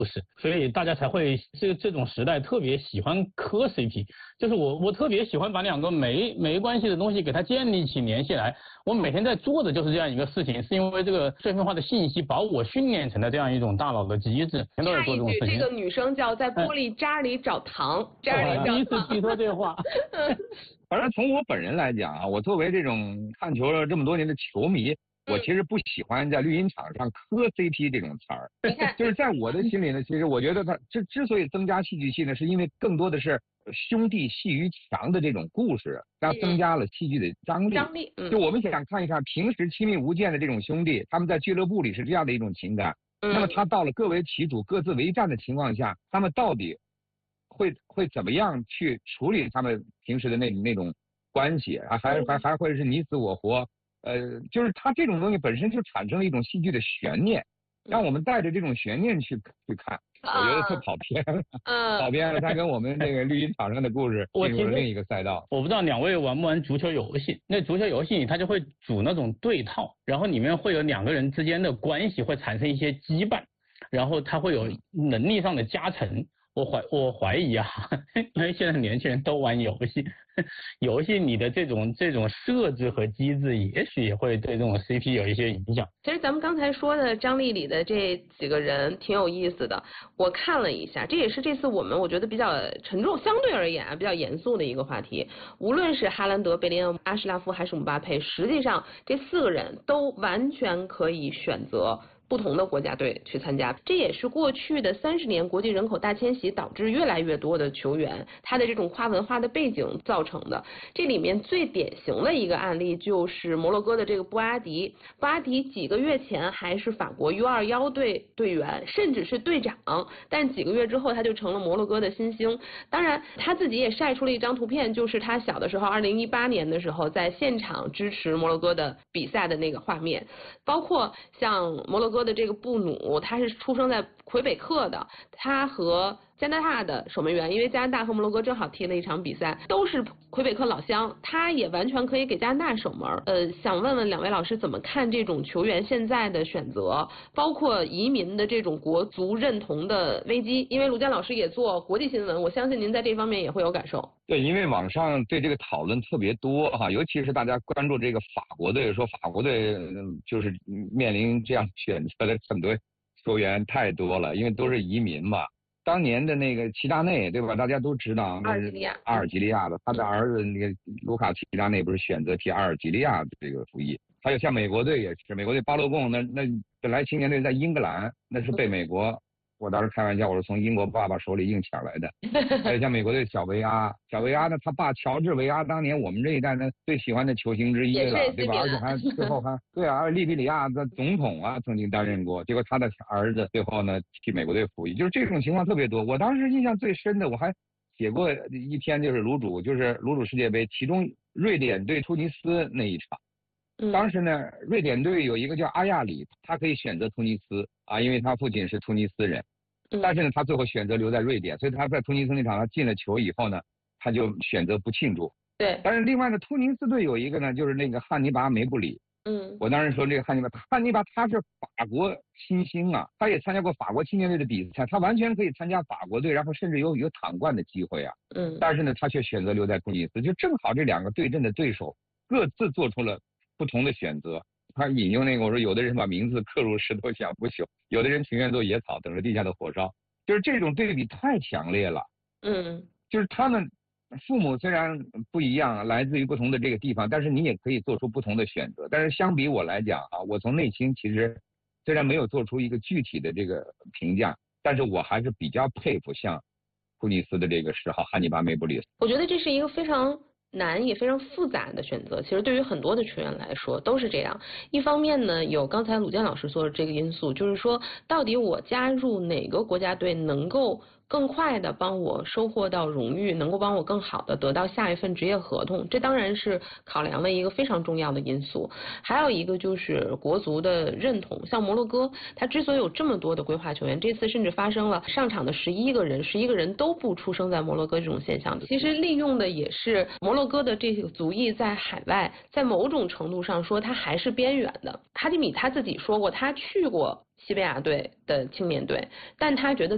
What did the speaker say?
故事，所以大家才会这种时代特别喜欢磕 CP。就是我特别喜欢把两个没关系的东西给它建立起联系来。我每天在做的就是这样一个事情，是因为这个碎片化的信息把我训练成了这样一种大脑的机制，全都在做这种事情。 这个女生叫在玻璃渣里找糖，渣里找糖。 第一次听说这话。 反正从我本人来讲啊，我作为这种看球了这么多年的球迷，我其实不喜欢在绿茵场上磕 CP 这种词儿。就是在我的心里呢，其实我觉得它之所以增加戏剧性呢，是因为更多的是兄弟戏于墙的这种故事，它增加了戏剧的张力。就我们想看一看平时亲密无间的这种兄弟，他们在俱乐部里是这样的一种情感。那么他到了各为其主、各自为战的情况下，他们到底会怎么样去处理他们平时的那种关系啊？还会是你死我活？就是他这种东西本身就产生了一种戏剧的悬念，让我们带着这种悬念去看。我觉得他跑偏了，跑偏了。他跟我们这个绿茵场上的故事进入了另一个赛道。 我不知道两位玩不玩足球游戏？那足球游戏里他就会组那种对套，然后里面会有两个人之间的关系会产生一些羁绊，然后他会有能力上的加成。我怀疑啊，因为现在年轻人都玩游戏，游戏里的这种设置和机制，也许也会对这种 CP 有一些影响。 其实咱们刚才说的张力里的这几个人挺有意思的，我看了一下，这也是这次我觉得比较沉重，相对而言比较严肃的一个话题。无论是哈兰德、贝林厄姆、阿什拉夫还是姆巴佩，实际上这4个人都完全可以选择不同的国家队去参加，这也是过去的30年国际人口大迁徙导致越来越多的球员他的这种跨文化的背景造成的。这里面最典型的一个案例就是摩洛哥的这个布阿迪几个月前还是法国 U21 队员，甚至是队长，但几个月之后他就成了摩洛哥的新星。当然他自己也晒出了一张图片，就是他小的时候2018年的时候在现场支持摩洛哥的比赛的那个画面，包括像摩洛哥的这个布努，他是出生在魁北克的，他和加拿大的守门员，因为加拿大和摩洛哥正好踢了一场比赛，都是魁北克老乡，他也完全可以给加拿大守门。想问问两位老师怎么看这种球员现在的选择，包括移民的这种国足认同的危机？因为卢佳老师也做国际新闻，我相信您在这方面也会有感受。 对，因为网上对这个讨论特别多哈，尤其是大家关注这个法国队，说法国队就是面临这样选择的很多球员太多了，因为都是移民嘛。当年的那个齐达内，对吧？大家都知道， 阿尔及利亚的，他的儿子那个卢卡齐达内不是选择替阿尔及利亚这个服役？还有像美国队也是，美国队巴洛贡那本来青年队在英格兰，那是被美国。我当时开玩笑，我是从英国爸爸手里硬抢来的。还有像美国队小维阿呢，他爸乔治维阿当年我们这一代呢最喜欢的球星之一了，对吧？而且还最后还对啊，利比里亚的总统啊曾经担任过，结果他的儿子最后呢替美国队服役，就是这种情况特别多。我当时印象最深的，我还写过一篇，就是卤煮世界杯，其中瑞典对突尼斯那一场。当时呢，瑞典队有一个叫阿亚里，他可以选择突尼斯啊，因为他父亲是突尼斯人。但是呢，他最后选择留在瑞典，所以他在突尼斯那场他进了球以后呢，他就选择不庆祝。 对。 但是另外呢，突尼斯队有一个呢，就是那个汉尼拔梅布里。我当时说这个汉尼拔他是法国新星啊，他也参加过法国青年队的比赛，他完全可以参加法国队，然后甚至有躺冠的机会啊。但是呢，他却选择留在突尼斯，就正好这两个对阵的对手各自做出了不同的选择。他引用那个我说，有的人把名字刻入石头想不朽，有的人情愿做野草，等着地下的火烧，就是这种对比太强烈了。就是他们父母虽然不一样，来自于不同的这个地方，但是你也可以做出不同的选择。但是相比我来讲啊，我从内心其实虽然没有做出一个具体的这个评价，但是我还是比较佩服像突尼斯的这个10号汉尼拔梅布里。 我觉得这是一个非常难也非常复杂的选择，其实对于很多的球员来说都是这样。一方面呢，有刚才鲁健老师说的这个因素，就是说到底我加入哪个国家队能够更快的帮我收获到荣誉，能够帮我更好的得到下一份职业合同，这当然是考量的一个非常重要的因素。还有一个就是国足的认同，像摩洛哥，他之所以有这么多的规划球员，这次甚至发生了上场的11个人都不出生在摩洛哥这种现象，其实利用的也是摩洛哥的这个族裔在海外，在某种程度上说他还是边缘的。哈迪米他自己说过，他去过西班牙队的青年队，但他觉得